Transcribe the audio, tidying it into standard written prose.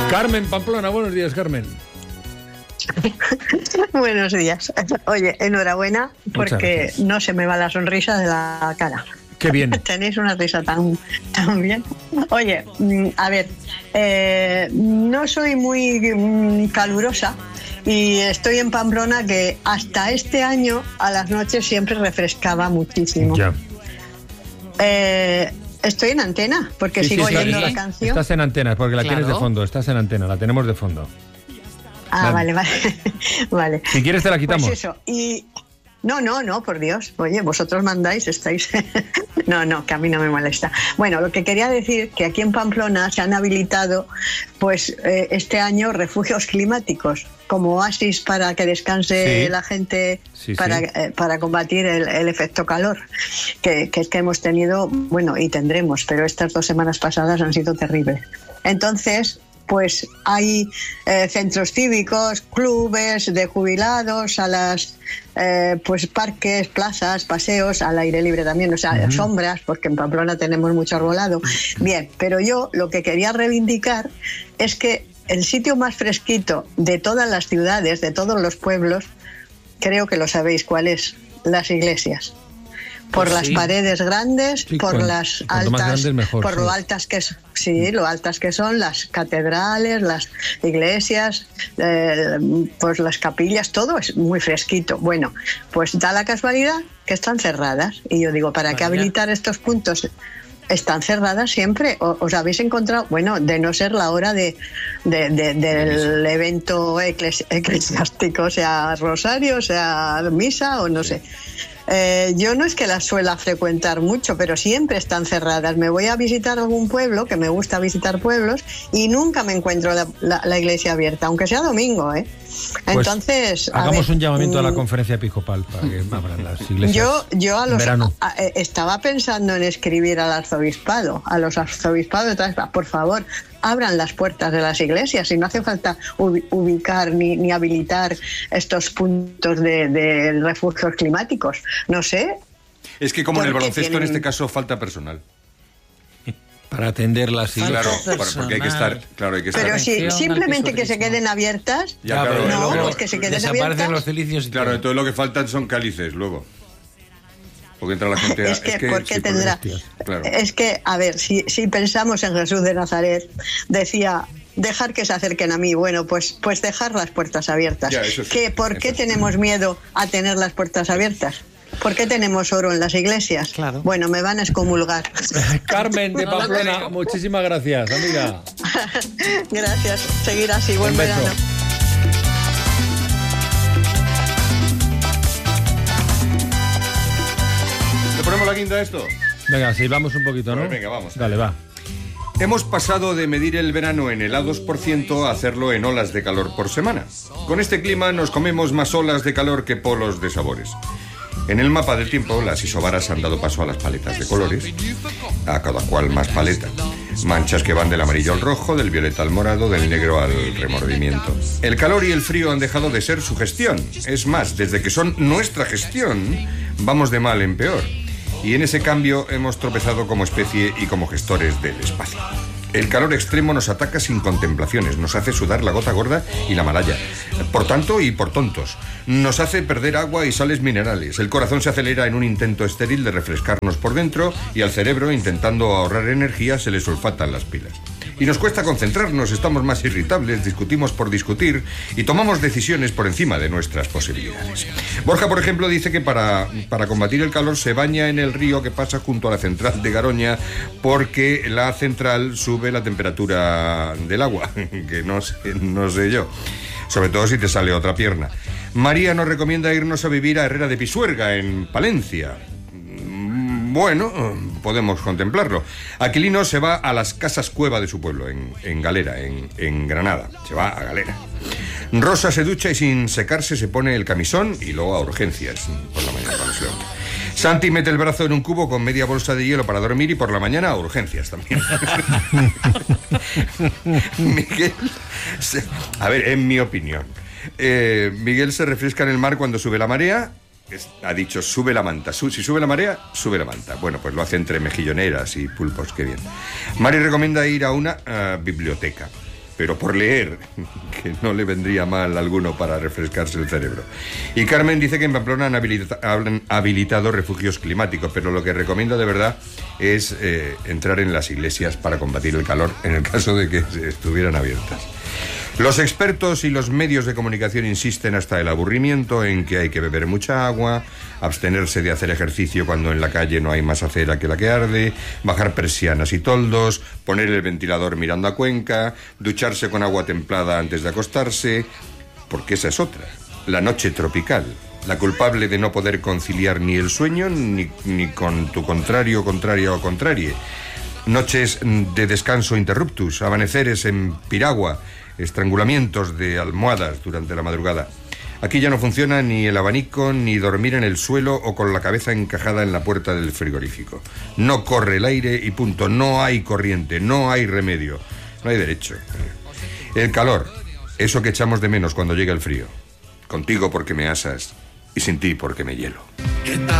Carmen Pamplona, buenos días, Carmen. Buenos días. Oye, enhorabuena porque no se me va la sonrisa de la cara. Qué bien. Tenéis una risa tan bien. Oye, a ver, no soy muy calurosa y estoy en Pamplona, que hasta este año a las noches siempre refrescaba muchísimo. Ya. Estoy en antena porque sigo oyendo la canción. Estás en antena porque la tienes de fondo. Estás en antena, la tenemos de fondo. Vale. Vale. Si quieres te la quitamos. Pues eso, y... No, por Dios. Oye, vosotros mandáis, estáis... No, que a mí no me molesta. Bueno, lo que quería decir, que aquí en Pamplona se han habilitado, pues, este año refugios climáticos, como oasis para que descanse la gente, para combatir el efecto calor, que es que hemos tenido, bueno, y tendremos, pero estas 2 semanas pasadas han sido terribles. Entonces... pues hay centros cívicos, clubes de jubilados, salas, pues parques, plazas, paseos, al aire libre también, o sea, sombras, porque en Pamplona tenemos mucho arbolado. Bien, pero yo lo que quería reivindicar es que el sitio más fresquito de todas las ciudades, de todos los pueblos, creo que lo sabéis cuál es: las iglesias. Por las paredes grandes, por las altas, grandes, mejor, por lo altas que lo altas que son las catedrales, las iglesias, pues las capillas, todo es muy fresquito. Bueno, pues da la casualidad que están cerradas y yo digo, ¿para qué habilitar estos puntos? Están cerradas siempre. ¿Os habéis encontrado? Bueno, de no ser la hora del evento eclesiástico, sea rosario, sea misa o no sé. Yo no es que las suela frecuentar mucho, pero siempre están cerradas. Me voy a visitar algún pueblo, que me gusta visitar pueblos, y nunca me encuentro la iglesia abierta, aunque sea domingo, ¿eh? Pues entonces, hagamos un llamamiento a la conferencia episcopal para que abran las iglesias. Yo estaba pensando en escribir al arzobispado, a los arzobispados, por favor, abran las puertas de las iglesias y no hace falta ubicar ni habilitar estos puntos de refugios climáticos. No sé. Es que como en el baloncesto en este caso falta personal. Para atender las iglesias. Claro, porque hay que estar. Pero si simplemente que se queden abiertas. Ya, claro, pues que se queden desaparecen abiertas. Los cilicios. Claro, entonces lo que faltan son cálices luego. Porque entra la gente Es que ¿por qué tendrá? Claro. Es que, a ver, si pensamos en Jesús de Nazaret, decía: dejar que se acerquen a mí. Bueno, pues dejar las puertas abiertas. Ya, ¿Por qué tenemos miedo a tener las puertas abiertas? ¿Por qué tenemos oro en las iglesias? Claro. Bueno, me van a excomulgar. Carmen de Pamplona, muchísimas gracias, amiga. Gracias. Seguir así. Buen verano. ¿Le ponemos la quinta a esto? Venga, sí, vamos un poquito, ¿no? Pues venga, vamos. Dale, va. Hemos pasado de medir el verano en helados por ciento a hacerlo en olas de calor por semana. Con este clima nos comemos más olas de calor que polos de sabores. En el mapa del tiempo, las isobaras han dado paso a las paletas de colores, a cada cual más paleta. Manchas que van del amarillo al rojo, del violeta al morado, del negro al remordimiento. El calor y el frío han dejado de ser su gestión. Es más, desde que son nuestra gestión, vamos de mal en peor. Y en ese cambio hemos tropezado como especie y como gestores del espacio. El calor extremo nos ataca sin contemplaciones, nos hace sudar la gota gorda y la malaya. Por tanto y por tontos. Nos hace perder agua y sales minerales. El corazón se acelera en un intento estéril de refrescarnos por dentro y al cerebro, intentando ahorrar energía, se le sulfatan las pilas. Y nos cuesta concentrarnos, estamos más irritables, discutimos por discutir y tomamos decisiones por encima de nuestras posibilidades. Borja, por ejemplo, dice que para combatir el calor se baña en el río que pasa junto a la central de Garoña porque la central sube la temperatura del agua, que no sé yo. Sobre todo si te sale otra pierna. María nos recomienda irnos a vivir a Herrera de Pisuerga, en Palencia. Bueno, podemos contemplarlo. Aquilino se va a las casas cueva de su pueblo, en Galera, en Granada. Se va a Galera. Rosa se ducha y sin secarse se pone el camisón y luego a urgencias por la mañana cuando se levanta. Santi mete el brazo en un cubo con media bolsa de hielo para dormir y por la mañana a urgencias también. Miguel, a ver, en mi opinión, Miguel se refresca en el mar cuando sube la marea. Ha dicho, sube la manta. Si sube la marea, sube la manta. Bueno, pues lo hace entre mejilloneras y pulpos, qué bien. Mari recomienda ir a una biblioteca. pero por leer, que no le vendría mal alguno para refrescarse el cerebro. Y Carmen dice que en Pamplona han habilitado refugios climáticos, pero lo que recomiendo de verdad es entrar en las iglesias para combatir el calor, en el caso de que estuvieran abiertas. Los expertos y los medios de comunicación insisten hasta el aburrimiento en que hay que beber mucha agua, abstenerse de hacer ejercicio cuando en la calle no hay más acera que la que arde, bajar persianas y toldos, poner el ventilador mirando a Cuenca, ducharse con agua templada antes de acostarse, porque esa es otra, la noche tropical, la culpable de no poder conciliar ni el sueño ni con tu contrario, contraria o contrarie. Noches de descanso interruptus, amaneceres en piragua, estrangulamientos de almohadas durante la madrugada. Aquí ya no funciona ni el abanico, ni dormir en el suelo o con la cabeza encajada en la puerta del frigorífico. No corre el aire y punto. No hay corriente, no hay remedio, no hay derecho. El calor, eso que echamos de menos cuando llega el frío. Contigo porque me asas y sin ti porque me hielo.